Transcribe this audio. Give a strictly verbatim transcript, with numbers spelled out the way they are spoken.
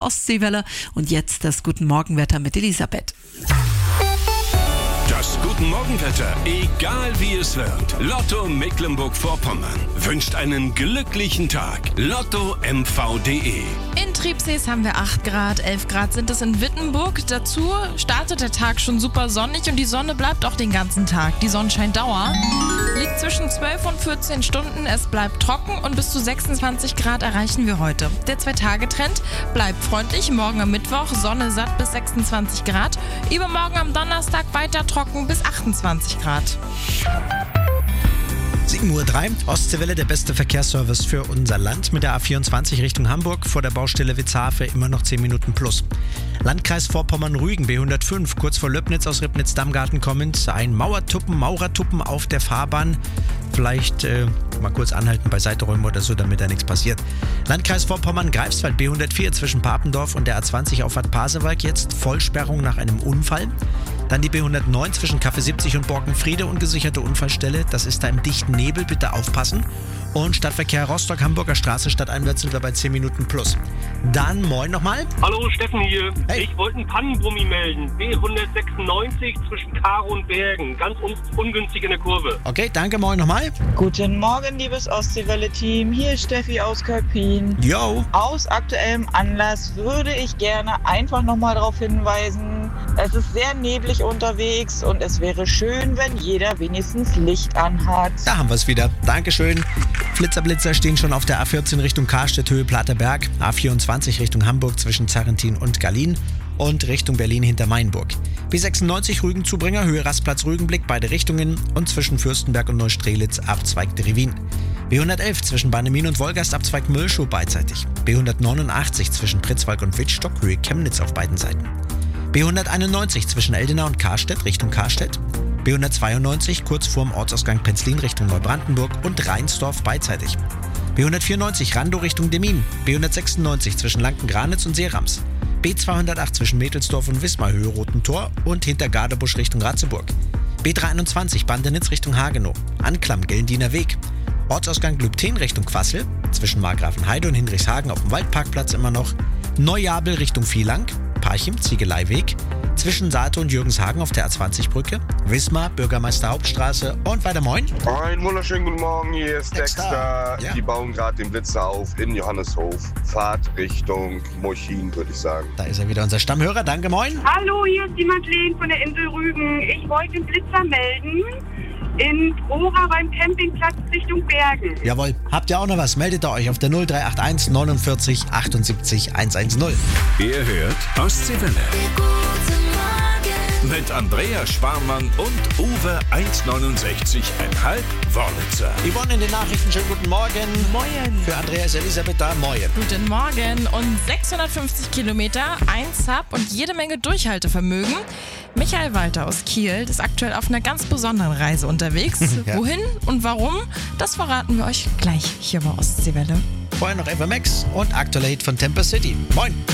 Ostseewelle. Und jetzt das Guten Morgenwetter mit Elisabeth. Das Guten Morgenwetter, egal wie es wird. Lotto Mecklenburg-Vorpommern wünscht einen glücklichen Tag. Lotto M V punkt de. In Triebsees haben wir acht Grad, elf Grad sind es in Wittenburg. Dazu startet der Tag schon super sonnig und die Sonne bleibt auch den ganzen Tag. Die Sonnenscheindauer liegt zwischen zwölf und vierzehn Stunden. Es bleibt trocken und bis zu sechsundzwanzig Grad erreichen wir heute. Der Zwei-Tage-Trend bleibt freundlich. Morgen am Mittwoch Sonne satt bis sechsundzwanzig Grad. Übermorgen am Donnerstag weiter trocken bis achtundzwanzig Grad. sieben Uhr drei, Ostseewelle, der beste Verkehrsservice für unser Land mit der A vierundzwanzig Richtung Hamburg vor der Baustelle Witzhafe immer noch zehn Minuten plus. Landkreis Vorpommern-Rügen, B hundertfünf, kurz vor Löbnitz aus Ribnitz-Dammgarten kommend, ein Mauertuppen, Maurertuppen auf der Fahrbahn. Vielleicht äh, mal kurz anhalten, beiseite räumen oder so, damit da nichts passiert. Landkreis Vorpommern-Greifswald, B hundertvier zwischen Papendorf und der A zwanzig Auffahrt Pasewalk, jetzt Vollsperrung nach einem Unfall. Dann die B hundertneun zwischen Kaffee siebzig und Borkenfriede, ungesicherte Unfallstelle. Das ist da im dichten Nebel, bitte aufpassen. Und Stadtverkehr Rostock, Hamburger Straße, stadteinwärts sind wir bei zehn Minuten plus. Dann moin nochmal. Hallo, Steffen hier. Hey. Ich wollte einen Pannenbrummi melden. B hundertsechsundneunzig zwischen Karo und Bergen. Ganz un ungünstig in der Kurve. Okay, danke, moin nochmal. Guten Morgen, liebes Ostseewelle-Team. Hier ist Steffi aus Kölpin. Yo. Aus aktuellem Anlass würde ich gerne einfach nochmal darauf hinweisen, es ist sehr neblig unterwegs und es wäre schön, wenn jeder wenigstens Licht anhat. Da haben wir es wieder. Dankeschön. Flitzerblitzer stehen schon auf der A vierzehn Richtung Karstedt, Höhe Platerberg, A vierundzwanzig Richtung Hamburg zwischen Zarrentin und Gallin und Richtung Berlin hinter Mainburg. B sechsundneunzig Rügen-Zubringer, Höhe Rastplatz Rügenblick, beide Richtungen und zwischen Fürstenberg und Neustrelitz Abzweig Derivin. B hundertelf zwischen Barnemin und Wolgast Abzweig Müllschuh beidseitig. B hundertneunundachtzig zwischen Pritzwalk und Wittstock, Höhe Chemnitz auf beiden Seiten. B hunderteinundneunzig zwischen Eldena und Karstedt Richtung Karstedt. B hundertzweiundneunzig kurz vorm Ortsausgang Penzlin Richtung Neubrandenburg und Rheinsdorf beidseitig. B hundertvierundneunzig Randow Richtung Demmin. B hundertsechsundneunzig zwischen Lanken-Granitz und Seerams. B zweihundertacht zwischen Mädelsdorf und Wismar Höhe Rotentor und hinter Garderbusch Richtung Ratzeburg. B dreihunderteinundzwanzig Bandenitz Richtung Hagenow. Anklam Gellendiener Weg. Ortsausgang Lübten Richtung Quassel. Zwischen Markgrafenheide und Hinrichshagen auf dem Waldparkplatz immer noch. Neujabel Richtung Vielang. Parchim Ziegeleiweg. Zwischen Saate und Jürgenshagen auf der A zwanzig Brücke, Wismar, Bürgermeister Hauptstraße und weiter moin. Einen wunderschönen guten Morgen, hier ist Dexter. Dexter. Ja. Die bauen gerade den Blitzer auf in Johanneshof. Fahrt Richtung Moschin, würde ich sagen. Da ist er wieder, unser Stammhörer. Danke, moin. Hallo, hier ist die Madeleine von der Insel Rügen. Ich wollte den Blitzer melden in Trora beim Campingplatz Richtung Bergen. Jawohl. Habt ihr auch noch was? Meldet ihr euch auf der null drei acht eins neunundvierzig achtundsiebzig hundertzehn. Ihr hört Ostseewelle. Mit Andrea Sparmann und Uwe eins neunundsechzig Komma fünf Wörlitzer. Yvonne in den Nachrichten, schönen guten Morgen. Moin. Für Andrea ist Elisabeth da, moin. Guten Morgen und sechshundertfünfzig Kilometer, ein Sub und jede Menge Durchhaltevermögen. Michael Walter aus Kiel ist aktuell auf einer ganz besonderen Reise unterwegs. Ja. Wohin und warum, das verraten wir euch gleich hier bei Ostseewelle. Vorher noch Eva Max und aktueller Hit von Temper City. Moin.